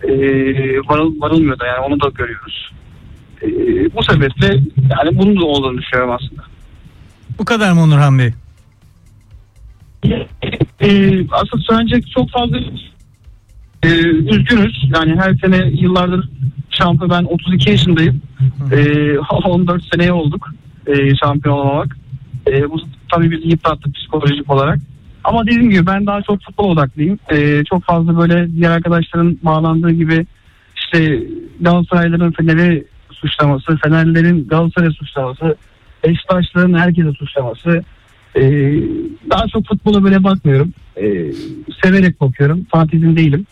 varılmıyor da, yani onu da görüyoruz. Bu sebeple yani bunun da olduğunu düşünüyorum aslında. Bu kadar mı Onurhan Bey? Aslında söyleyecek çok fazla üzgünüz. Yani her sene yıllardır şampiyon, ben 32 yaşındayım. 14 seneye olduk şampiyon olmak. Bu tabii bizi yıprattı psikolojik olarak. Ama dediğim gibi ben daha çok futbol odaklıyım. Çok fazla böyle diğer arkadaşların bağlandığı gibi işte Galatasaraylıların Fener'i suçlaması, Fenerlilerin Galatasaray'ı suçlaması, Beşiktaşlıların herkese suçlaması. Daha çok futbola böyle bakmıyorum. Severek bakıyorum. Fanatizm değilim.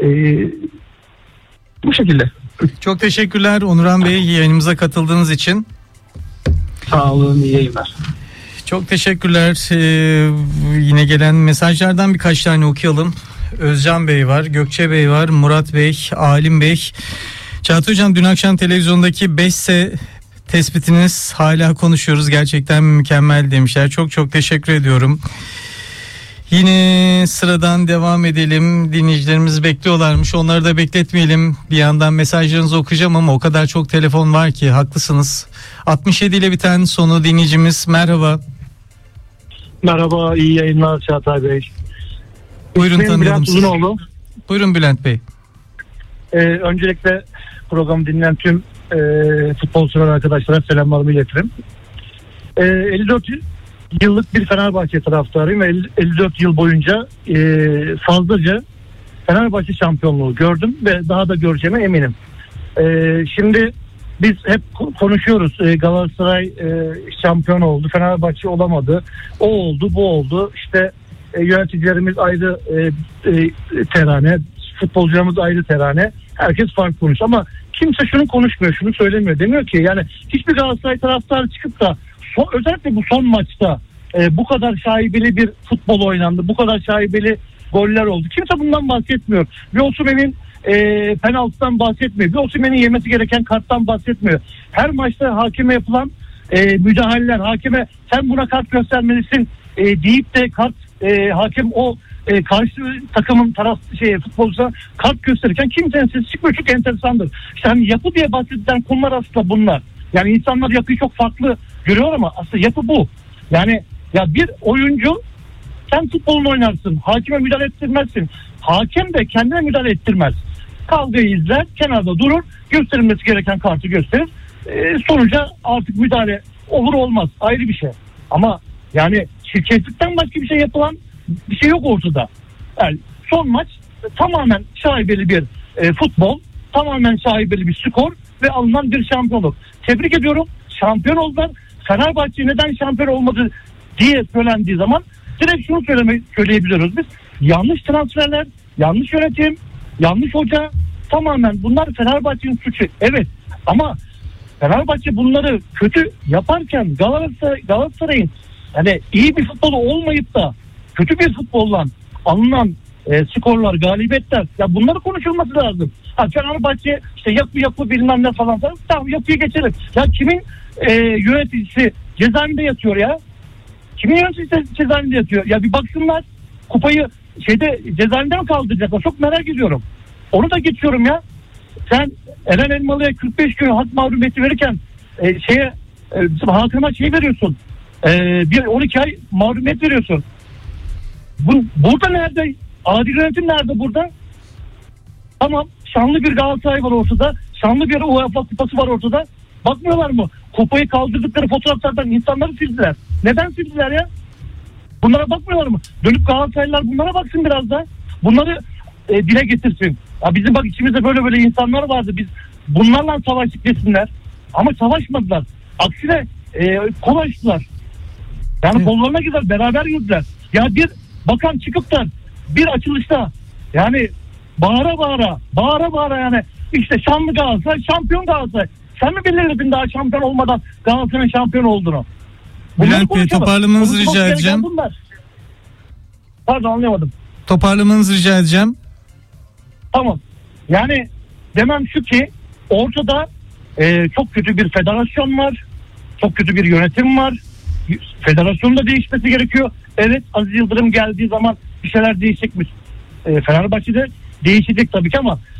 Bu şekilde. Çok teşekkürler Onurhan Bey yayınımıza katıldığınız için. Sağ olun, iyi yayınlar. Çok teşekkürler. Yine gelen mesajlardan birkaç tane okuyalım. Özcan Bey var, Gökçe Bey var, Murat Bey, Alim Bey. Çağatay Hocam, dün akşam televizyondaki 5S tespitiniz hala konuşuyoruz. Gerçekten mükemmel demişler. Çok çok teşekkür ediyorum. Yine sıradan devam edelim. Dinleyicilerimiz bekliyorlarmış. Onları da bekletmeyelim. Bir yandan mesajlarınızı okuyacağım ama o kadar çok telefon var ki, haklısınız. 67 ile biten sonu dinleyicimiz, merhaba. Merhaba, iyi yayınlar Çağatay Bey. Buyurun, tanıyalım Bülent sizi. Uzunoğlu. Buyurun Bülent Bey. Öncelikle programı dinleyen tüm futbol sever arkadaşlara selamlarımı iletirim. 54 yıllık bir Fenerbahçe taraftarıyım ve 54 yıl boyunca fazlaca Fenerbahçe şampiyonluğu gördüm ve daha da göreceğime eminim. Şimdi biz hep konuşuyoruz, Galatasaray şampiyon oldu, Fenerbahçe olamadı, o oldu, bu oldu, işte yöneticilerimiz ayrı terane, futbolcularımız ayrı terane, herkes farklı konuşuyor ama kimse şunu konuşmuyor, şunu söylemiyor, demiyor ki yani hiçbir Galatasaray taraftarı çıkıp da özellikle bu son maçta bu kadar şaibeli bir futbol oynandı, bu kadar şaibeli goller oldu, kimse bundan bahsetmiyor. Bir Osimhen'in penaltıdan bahsetmiyor, bir Osimhen'in yemesi gereken karttan bahsetmiyor. Her maçta hakeme yapılan müdahaleler, hakeme sen buna kart göstermelisin deyip de hakem o karşı takımın futbolcuya kart gösterirken kimsenin sesi çıkmıyor. Çok enteresandır. İşte hani yapı diye bahsedilen konular aslında bunlar. Yani insanlar yapıyı çok farklı görüyor ama aslında yapı bu. Yani ya bir oyuncu, sen futbolunu oynarsın, hakime müdahale ettirmezsin. Hakem de kendine müdahale ettirmez. Kavgayı izler, kenarda durur, gösterilmesi gereken kartı gösterir. Sonuca artık müdahale olur olmaz, ayrı bir şey. Ama yani şirketlikten başka bir şey yapılan bir şey yok ortada. Yani son maç tamamen şaibeli bir futbol, tamamen şaibeli bir skor ve alınan bir şampiyonluk. Tebrik ediyorum. Şampiyon oldular. Fenerbahçe neden şampiyon olmadı diye söylendiği zaman direkt şunu söyleyebiliyoruz biz. Yanlış transferler, yanlış yönetim, yanlış hoca, tamamen bunlar Fenerbahçe'nin suçu. Evet ama Fenerbahçe bunları kötü yaparken Galatasaray'ın yani iyi bir futbolu olmayıp da kötü bir futbolla alınan skorlar, galibiyetler, ya bunları konuşulması lazım. Fenerbahçe işte yapı bilmem ne falan. Tamam, yapıyı geçelim. Ya kimin yöneticisi cezaevinde yatıyor ya? Kimin yöneticisi cezaevinde yatıyor? Ya bir baksınlar, kupayı cezaevinde mi kaldıracaklar? Çok merak ediyorum. Onu da geçiyorum ya. Sen Eren Elmalı'ya 45 gün hak mahrumiyeti verirken hakıma veriyorsun. Bir 12 ay mahrumiyet veriyorsun. Burada nerede? Adil yönetim nerede burada? Tamam, şanlı bir Galatasaray var ortada. Şanlı bir UEFA kupası var ortada. Bakmıyorlar mı? Kupayı kaldırdıkları fotoğraflardan insanları sildiler. Neden sildiler ya? Bunlara bakmıyorlar mı? Dönüp Galatasaraylılar bunlara baksın biraz da. Bunları dile getirsin. Ya bizim bak içimizde böyle insanlar vardı. Biz bunlarla savaştık desinler. Ama savaşmadılar. Aksine kol açtılar. Yani kollarına gider, beraber yürüdüler. Ya bir bakan çıkıp da bir açılışta yani bağıra bağıra yani işte şanlı Galatasaray, şampiyon Galatasaray. Sen mi belirledin daha şampiyon olmadan Galatasaray'ın şampiyon olduğunu? Bülent Bey, toparlamanızı rica edeceğim. Pardon, anlayamadım. Toparlamanızı rica edeceğim. Tamam. Yani demem şu ki ortada çok kötü bir federasyon var. Çok kötü bir yönetim var. Federasyonun da değişmesi gerekiyor. Evet, Aziz Yıldırım geldiği zaman bir şeyler değişecekmiş. Fenerbahçe'de değişecek tabii ki ama